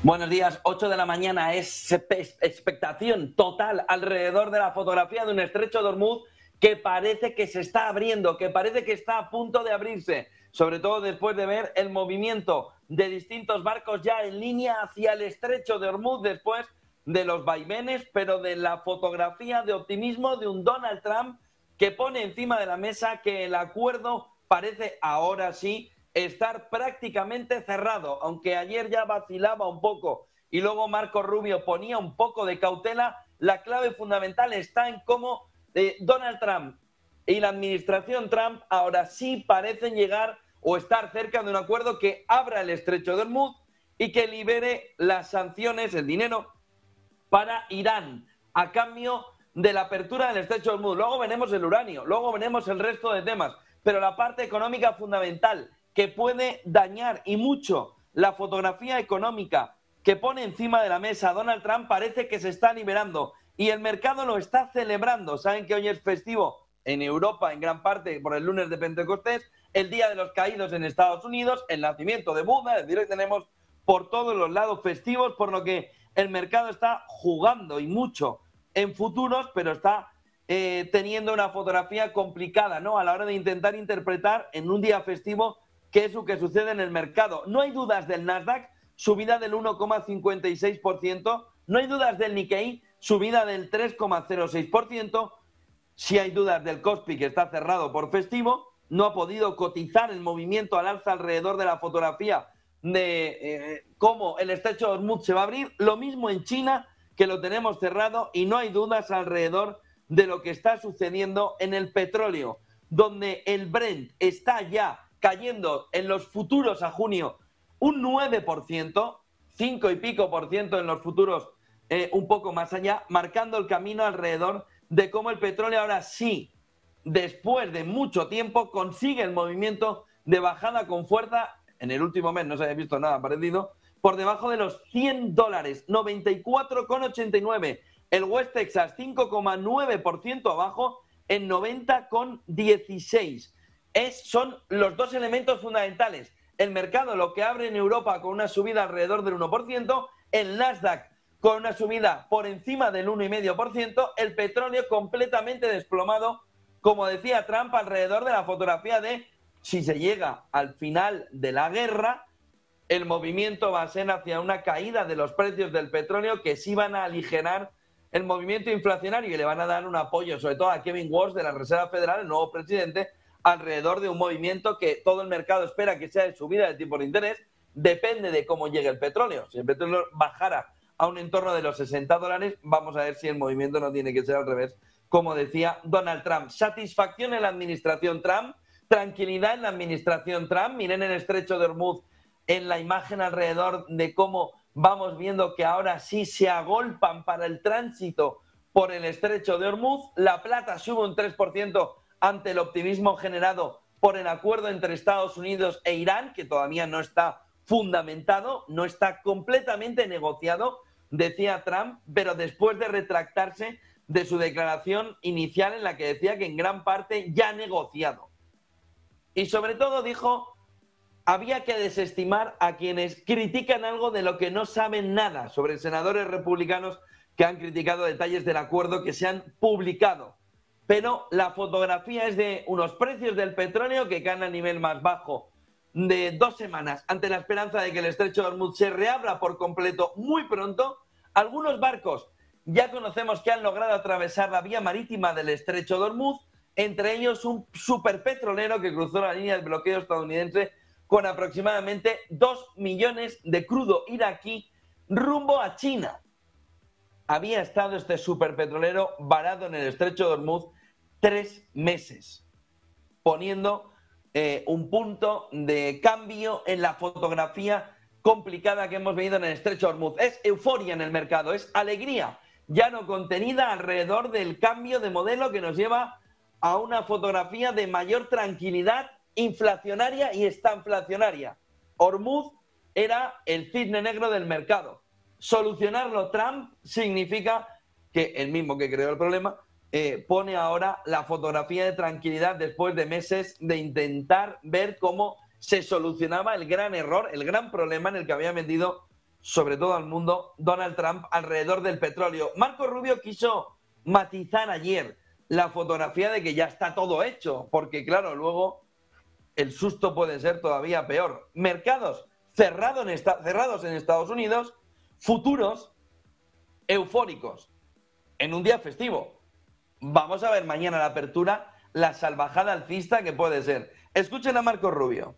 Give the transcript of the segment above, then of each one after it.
Buenos días, 8 de la mañana, es expectación total alrededor de la fotografía de un estrecho de Hormuz que parece que se está abriendo, que parece que está a punto de abrirse, sobre todo después de ver el movimiento de distintos barcos ya en línea hacia el estrecho de Hormuz después de los vaivenes, pero de la fotografía de optimismo de un Donald Trump que pone encima de la mesa que el acuerdo parece ahora sí estar prácticamente cerrado, aunque ayer ya vacilaba un poco y luego Marco Rubio ponía un poco de cautela. La clave fundamental está en cómo Donald Trump y la administración Trump ahora sí parecen llegar o estar cerca de un acuerdo que abra el estrecho de Hormuz y que libere las sanciones, el dinero para Irán a cambio de la apertura del estrecho de Hormuz. Luego veremos el uranio, luego veremos el resto de temas, pero la parte económica fundamental que puede dañar y mucho la fotografía económica que pone encima de la mesa Donald Trump parece que se está liberando y el mercado lo está celebrando. Saben que hoy es festivo en Europa en gran parte por el lunes de Pentecostés, el Día de los Caídos en Estados Unidos, el nacimiento de Buda, es decir, que tenemos por todos los lados festivos, por lo que el mercado está jugando y mucho en futuros, pero está teniendo una fotografía complicada, ¿no? A la hora de intentar interpretar en un día festivo qué es lo que sucede en el mercado. No hay dudas del Nasdaq, subida del 1,56%, no hay dudas del Nikkei, subida del 3,06%, sí hay dudas del Kospi, que está cerrado por festivo, no ha podido cotizar el movimiento al alza alrededor de la fotografía de cómo el estrecho de Hormuz se va a abrir. Lo mismo en China, que lo tenemos cerrado, y no hay dudas alrededor de lo que está sucediendo en el petróleo, donde el Brent está ya cayendo en los futuros a junio un 9%, 5 y pico por ciento en los futuros, un poco más allá, marcando el camino alrededor de cómo el petróleo ahora sí, después de mucho tiempo, consigue el movimiento de bajada con fuerza. En el último mes no se había visto nada parecido, por debajo de los $100, 94,89. El West Texas 5,9% abajo en 90,16. Son los dos elementos fundamentales. El mercado, lo que abre en Europa con una subida alrededor del 1%, el Nasdaq con una subida por encima del 1,5%, el petróleo completamente desplomado, como decía Trump, alrededor de la fotografía de si se llega al final de la guerra, el movimiento va a ser hacia una caída de los precios del petróleo que sí van a aligerar el movimiento inflacionario y le van a dar un apoyo, sobre todo a Kevin Walsh de la Reserva Federal, el nuevo presidente, alrededor de un movimiento que todo el mercado espera que sea de subida de tipo de interés. Depende de cómo llegue el petróleo. Si el petróleo bajara a un entorno de los $60, vamos a ver si el movimiento no tiene que ser al revés, como decía Donald Trump. Satisfacción en la administración Trump, tranquilidad en la administración Trump. Miren el estrecho de Hormuz en la imagen alrededor de cómo vamos viendo que ahora sí se agolpan para el tránsito por el estrecho de Hormuz. La plata sube un 3% ante el optimismo generado por el acuerdo entre Estados Unidos e Irán, que todavía no está fundamentado, no está completamente negociado, decía Trump, pero después de retractarse de su declaración inicial en la que decía que en gran parte ya negociado. Y sobre todo dijo, había que desestimar a quienes critican algo de lo que no saben nada, sobre senadores republicanos que han criticado detalles del acuerdo que se han publicado. Pero la fotografía es de unos precios del petróleo que caen al nivel más bajo de 2 semanas, ante la esperanza de que el estrecho de Hormuz se reabra por completo muy pronto. Algunos barcos ya conocemos que han logrado atravesar la vía marítima del estrecho de Hormuz, entre ellos un superpetrolero que cruzó la línea de bloqueo estadounidense con aproximadamente 2 millones de crudo iraquí rumbo a China. Había estado este superpetrolero varado en el estrecho de Hormuz 3 meses, poniendo un punto de cambio en la fotografía complicada que hemos vivido en el estrecho de Hormuz. Es euforia en el mercado, es alegría ya no contenida alrededor del cambio de modelo que nos lleva a una fotografía de mayor tranquilidad inflacionaria y estanflacionaria. Hormuz era el cisne negro del mercado. Solucionarlo Trump significa que el mismo que creó el problema pone ahora la fotografía de tranquilidad después de meses de intentar ver cómo se solucionaba el gran error, el gran problema en el que había metido sobre todo al mundo, Donald Trump alrededor del petróleo. Marco Rubio quiso matizar ayer la fotografía de que ya está todo hecho, porque claro, luego el susto puede ser todavía peor. Mercados cerrados en Estados Unidos, futuros eufóricos en un día festivo. Vamos a ver mañana la apertura la salvajada alcista que puede ser. Escuchen a Marco Rubio.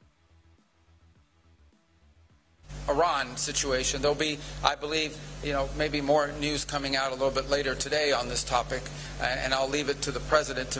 Iran situation. There'll be, I believe, maybe more news coming out a little bit later today on this topic, and I'll leave it to the president to